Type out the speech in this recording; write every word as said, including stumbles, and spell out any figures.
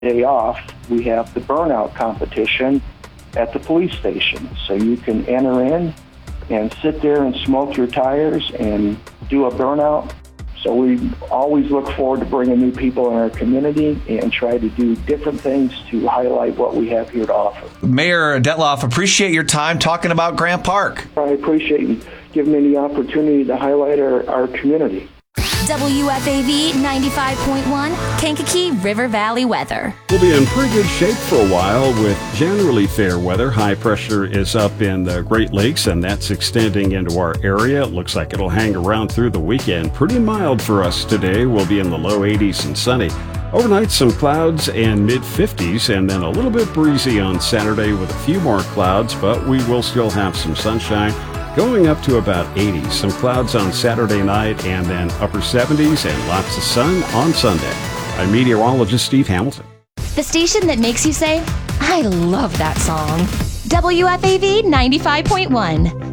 day off, we have the burnout competition at the police station. So you can enter in and sit there and smoke your tires and do a burnout. So we always look forward to bringing new people in our community and try to do different things to highlight what we have here to offer. Mayor Detloff, appreciate your time talking about Grant Park. I appreciate you giving me the opportunity to highlight our, our community. W F A V ninety-five point one, Kankakee River Valley weather. We'll be in pretty good shape for a while with generally fair weather. High pressure is up in the Great Lakes, and that's extending into our area. It looks like it'll hang around through the weekend. Pretty mild for us today. We'll be in the low eighties and sunny. Overnight, some clouds and mid fifties, and then a little bit breezy on Saturday with a few more clouds, but we will still have some sunshine. Going up to about eighty. Some clouds on Saturday night and then upper seventies and lots of sun on Sunday. I'm meteorologist Steve Hamilton. The station that makes you say, I love that song. W F A V ninety-five point one.